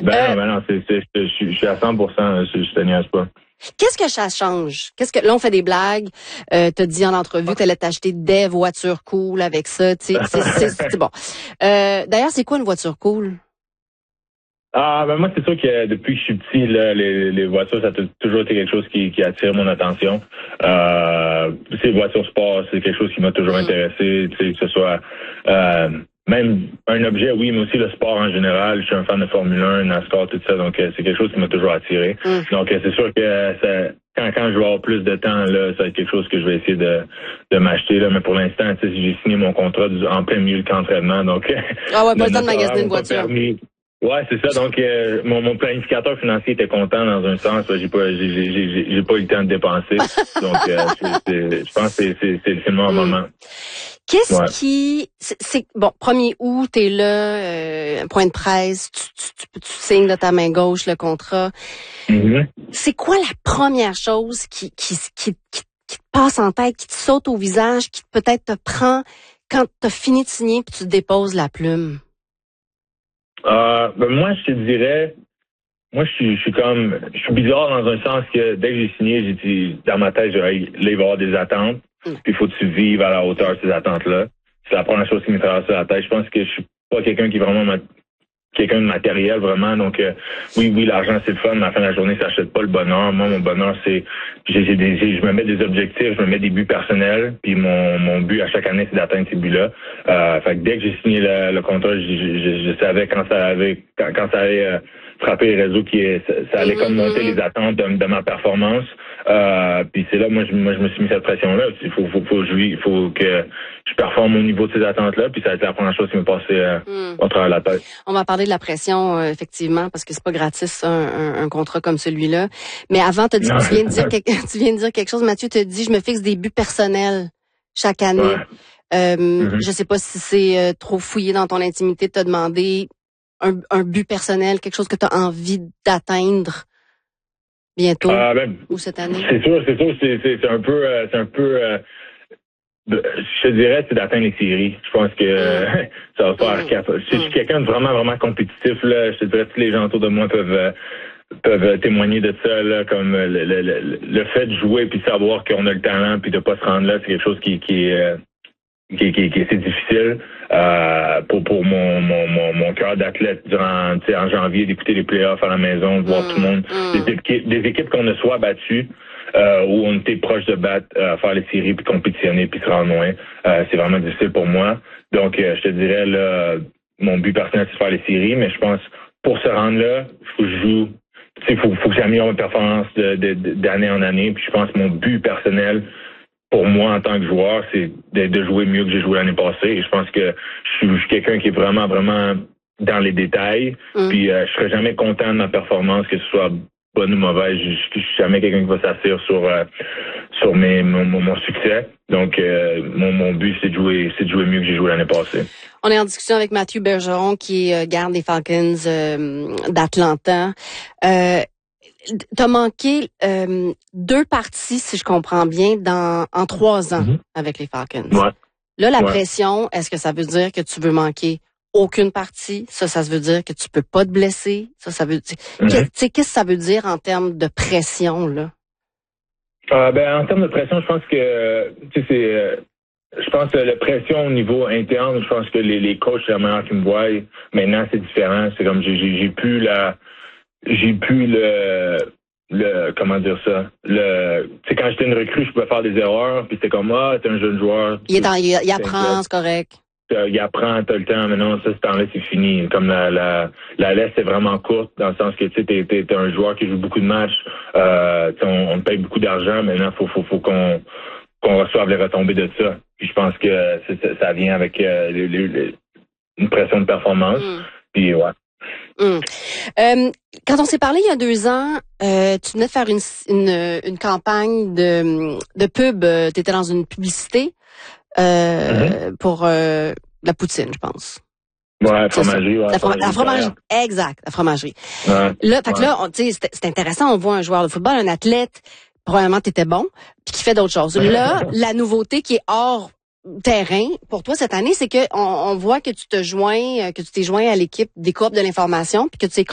Ben non, je suis à 100%, je te niaise pas. Qu'est-ce que ça change? Là, on fait des blagues. T'as dit en entrevue que t'allais t'acheter des voitures cool avec ça. Tu sais, c'est bon. D'ailleurs, c'est quoi une voiture cool? Ben moi, c'est sûr que depuis que je suis petit, là, les voitures, ça a toujours été quelque chose qui attire mon attention. Les voitures sport, c'est quelque chose qui m'a toujours intéressé, tu sais, que ce soit même un objet, oui, mais aussi le sport en général. Je suis un fan de Formule 1, NASCAR, tout ça, donc c'est quelque chose qui m'a toujours attiré. Donc c'est sûr que quand je vais avoir plus de temps, là, ça va être quelque chose que je vais essayer de m'acheter, là, mais pour l'instant, tu sais, j'ai signé mon contrat en plein milieu de l'entraînement, donc pas le temps de magasiner une voiture. Ouais, c'est ça. Donc, mon planificateur financier était content dans un sens. J'ai pas eu le temps de dépenser. Donc, je pense que c'est le moment. Qu'est-ce qui, bon, 1er août, t'es là, un point de presse, tu signes de ta main gauche le contrat. C'est quoi la première chose qui te passe en tête, qui te saute au visage, qui peut-être te prend quand t'as fini de signer puis tu déposes la plume? Moi, je te dirais, moi, je suis bizarre dans un sens que dès que j'ai signé, j'ai dit, dans ma tête, là, il va y avoir des attentes, puis il faut que tu vives à la hauteur de ces attentes-là. C'est la première chose qui me traverse la tête. Je pense que je suis pas quelqu'un qui est vraiment quelqu'un de matériel, vraiment. Donc, oui, l'argent, c'est le fun, mais à la fin de la journée, ça achète pas le bonheur. Moi, mon bonheur, c'est, je me mets des objectifs, je me mets des buts personnels, puis mon but à chaque année, c'est d'atteindre ces buts-là. Fait que dès que j'ai signé le contrat, je savais quand ça allait frapper les réseaux, ça allait comme monter les attentes de ma performance. Puis c'est là, moi, je me suis mis cette pression-là. Il faut que je performe au niveau de ces attentes-là, puis ça va être la première chose qui me passait au travers de la tête. On va parler de la pression, effectivement, parce que c'est pas gratis, ça, un contrat comme celui-là. Mais avant, tu viens de dire quelque chose, Mathieu, te dit, je me fixe des buts personnels chaque année. Je sais pas si c'est trop fouillé dans ton intimité de te demander un but personnel, quelque chose que tu as envie d'atteindre bientôt ou cette année. C'est sûr, c'est un peu je te dirais, c'est d'atteindre les séries. Je pense que ça va faire je suis quelqu'un de vraiment, vraiment compétitif, là. Je te dirais, tous les gens autour de moi peuvent témoigner de ça, là, comme le fait de jouer puis de savoir qu'on a le talent puis de pas se rendre là, c'est quelque chose qui est assez difficile pour mon cœur d'athlète en janvier, d'écouter les playoffs à la maison, de voir tout le monde, des équipes qu'on a soit battues où on était proche de battre, faire les séries puis compétitionner puis se rendre loin. C'est vraiment difficile pour moi. Donc je te dirais là, mon but personnel c'est de faire les séries, mais je pense pour se rendre là, faut que je joue. Tu sais, faut que j'améliore ma performance d'année en année. Puis je pense que mon but personnel pour moi, en tant que joueur, c'est de jouer mieux que j'ai joué l'année passée. Et je pense que je suis quelqu'un qui est vraiment, vraiment dans les détails. Puis je serai jamais content de ma performance, que ce soit bonne ou mauvaise. Je suis jamais quelqu'un qui va s'asseoir sur mon succès. Donc, mon but, c'est de jouer mieux que j'ai joué l'année passée. On est en discussion avec Mathieu Bergeron, qui est garde des Falcons d'Atlanta. T'as manqué 2 parties, si je comprends bien, en 3 ans avec les Falcons. Ouais. Là, la pression, est-ce que ça veut dire que tu veux manquer aucune partie? Ça veut dire que tu peux pas te blesser? Ça veut dire... Qu'est-ce que ça veut dire en termes de pression, là? En termes de pression, je pense que je pense que la pression au niveau interne, je pense que les coachs, c'est la manière qu'ils me voient. Maintenant, c'est différent. C'est comme j'ai plus le comment dire ça, tu sais, quand j'étais une recrue, je pouvais faire des erreurs, puis c'était comme t'es un jeune joueur. Il apprend, c'est correct. Il apprend, t'as le temps, mais non, ça, ce temps-là, c'est fini. Comme la laisse est vraiment courte, dans le sens que tu sais, t'es un joueur qui joue beaucoup de matchs, on te paye beaucoup d'argent, maintenant, faut qu'on reçoive les retombées de ça. Puis je pense que ça vient avec une pression de performance. Puis ouais. Quand on s'est parlé il y a 2 ans, tu venais de faire une campagne de pub. Tu étais dans une publicité pour la poutine, je pense. Ouais, la fromagerie. Ouais, la fromagerie, exact, la fromagerie. Ouais, là, fait que là, c'est intéressant, on voit un joueur de football, un athlète, probablement t'étais bon, puis qui fait d'autres choses. Là, la nouveauté qui est hors terrain pour toi cette année, c'est que on voit que tu t'es joint à l'équipe des coop de l'information, puis que tu